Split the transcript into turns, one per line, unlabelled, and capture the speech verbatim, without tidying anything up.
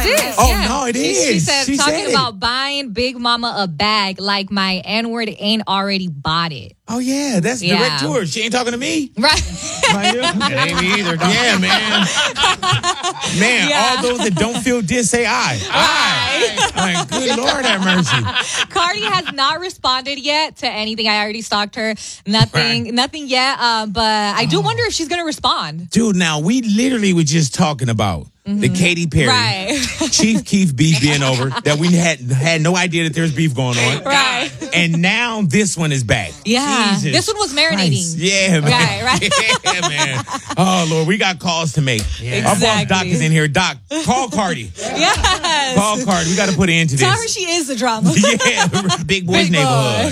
is.
Oh,
yeah.
no, it
she,
is.
She said,
She
talking
said
about
it.
buying Big Mama a bag like my N-word ain't already bought it.
Oh, yeah, that's
Yeah.
direct to her. She ain't talking to me.
Right.
It ain't me either. Dog.
Yeah, man. Man,
Yeah.
all those that don't feel this say I. I. Like, good Lord have mercy.
Cardi has not responded yet to anything. I already stalked her. Nothing,
Right.
nothing yet. Um, but I do wonder if she's going to respond.
Dude, now, we literally were just talking about the Katy Perry,
Right.
Chief Keef beef being over, that we had had no idea that there's beef going on.
Right.
And now this one is back.
Yeah.
Jesus
This one was marinating.
Christ. Yeah, man.
Right, right.
Yeah, man. Oh, Lord, we got calls to make.
Yeah.
Our boss Doc
Exactly.
is in here. Doc, call Cardi.
Yes.
Call Cardi. We got to put an end to this.
Tell her she is the drama.
Yeah, Big Boys
Big
Neighborhood.
Boy.